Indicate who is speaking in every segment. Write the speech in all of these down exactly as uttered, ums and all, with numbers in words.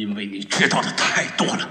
Speaker 1: 因为你知道的太多了。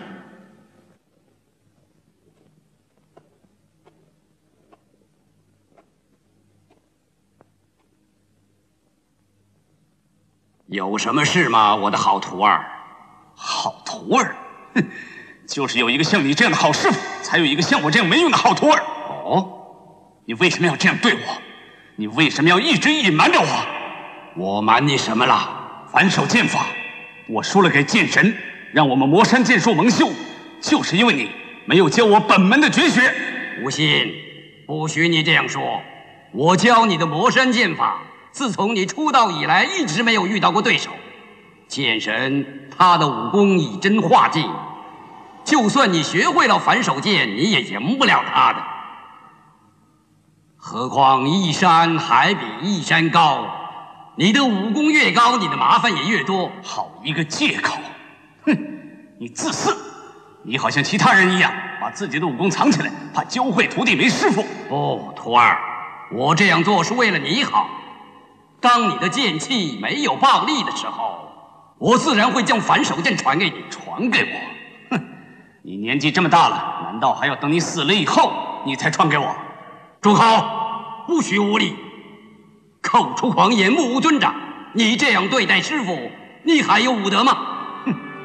Speaker 2: 有什么事吗，我的好徒儿？
Speaker 1: 好徒儿，哼，就是有一个像你这样的好师傅，才有一个像我这样没用的好徒儿。
Speaker 2: 哦，
Speaker 1: 你为什么要这样对我？你为什么要一直隐瞒着我？
Speaker 2: 我瞒你什么了？
Speaker 1: 反手剑法，我输了给剑神，让我们魔山剑术蒙羞，就是因为你没有教我本门的绝学。
Speaker 2: 无心，不许你这样说。我教你的魔山剑法，自从你出道以来，一直没有遇到过对手。剑神他的武功以真化境，就算你学会了反手剑，你也赢不了他的。何况一山还比一山高，你的武功越高，你的麻烦也越多。
Speaker 1: 好一个借口！哼，你自私！你好像其他人一样，把自己的武功藏起来，怕教会徒弟没师傅。
Speaker 2: 不，徒儿，我这样做是为了你好。当你的剑气没有爆力的时候，我自然会将反手剑传给你。
Speaker 1: 传给我？哼，你年纪这么大了，难道还要等你死了以后你才传给我？
Speaker 2: 住口！不许无礼！口出狂言，目无尊长！你这样对待师傅，你还有武德吗？